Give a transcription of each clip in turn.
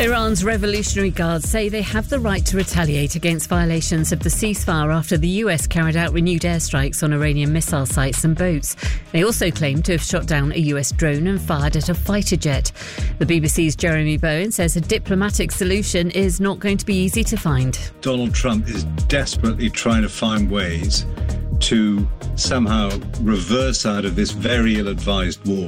Iran's Revolutionary Guards say they have the right to retaliate against violations of the ceasefire after the US carried out renewed airstrikes on Iranian missile sites and boats. They also claim to have shot down a US drone and fired at a fighter jet. The BBC's Jeremy Bowen says a diplomatic solution is not going to be easy to find. Donald Trump is desperately trying to find ways to somehow reverse out of this very ill-advised war,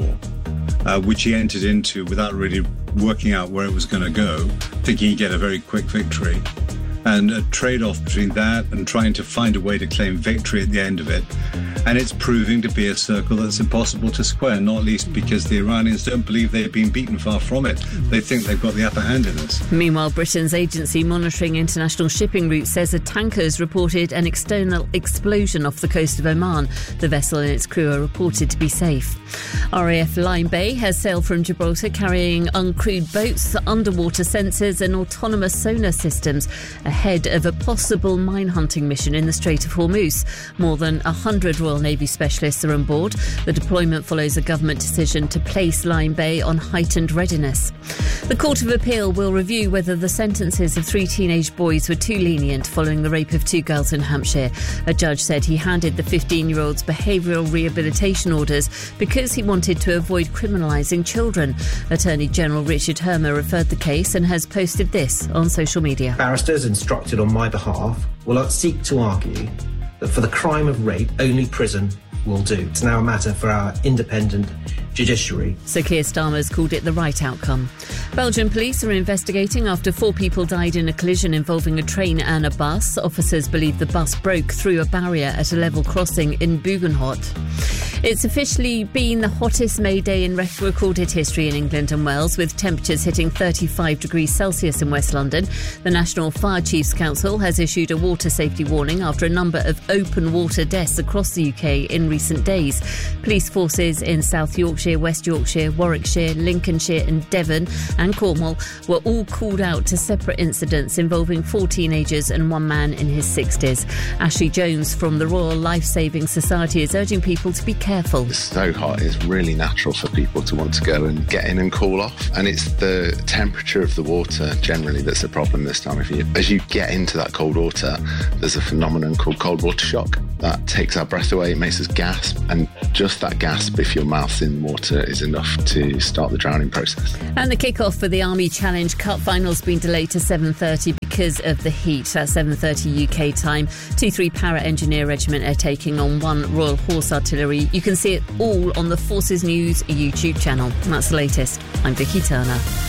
which he entered into without really working out where it was going to go, thinking he'd get a very quick victory. And a trade-off between that and trying to find a way to claim victory at the end of it. And it's proving to be a circle that's impossible to square, not least because the Iranians don't believe they've been beaten. Far from it. They think they've got the upper hand in this. Meanwhile, Britain's agency monitoring international shipping routes says a tanker has reported an external explosion off the coast of Oman. The vessel and its crew are reported to be safe. RAF Lyme Bay has sailed from Gibraltar carrying uncrewed boats, underwater sensors and autonomous sonar systems ahead of a possible mine hunting mission in the Strait of Hormuz. More than 100 Royal Navy specialists are on board. The deployment follows a government decision to place Lyme Bay on heightened readiness. The Court of Appeal will review whether the sentences of 3 teenage boys were too lenient following the rape of 2 girls in Hampshire. A judge said he handed the 15-year-olds behavioural rehabilitation orders because he wanted to avoid criminalising children. Attorney General Richard Hermer referred the case and has posted this on social media. Barristers instructed on my behalf will seek to argue that for the crime of rape, only prison will do. It's now a matter for our independent judiciary. Sir Keir Starmer's called it the right outcome. Belgian police are investigating after 4 people died in a collision involving a train and a bus. Officers believe the bus broke through a barrier at a level crossing in Bugenhout. It's officially been the hottest May Day in recorded history in England and Wales, with temperatures hitting 35 degrees Celsius in West London. The National Fire Chiefs Council has issued a water safety warning after a number of open water deaths across the UK in recent days. Police forces in South Yorkshire, West Yorkshire, Warwickshire, Lincolnshire and Devon and Cornwall were all called out to separate incidents involving 4 teenagers and 1 man in his 60s. Ashley Jones from the Royal Life Saving Society is urging people to be careful. It's so hot, it's really natural for people to want to go and get in and cool off. And it's the temperature of the water generally that's a problem this time of year. As you get into that cold water, there's a phenomenon called cold water shock that takes our breath away, it makes us gasp, and just that gasp, if your mouth's in water, is enough to start the drowning process. And the kick-off for the Army Challenge Cup final's been delayed to 7:30 because of the heat. That's 7:30 UK time. 2-3 Para Engineer Regiment are taking on 1 Royal Horse Artillery. You can see it all on the Forces News YouTube channel. And that's the latest. I'm Vicky Turner.